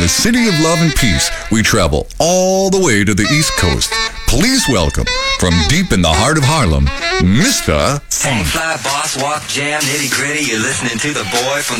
the city of love and peace, we travel all the way to the East Coast. Please welcome, from deep in the heart of Harlem, Mr. Hang fly, boss, walk, jam, nitty gritty. You're listening to the boy from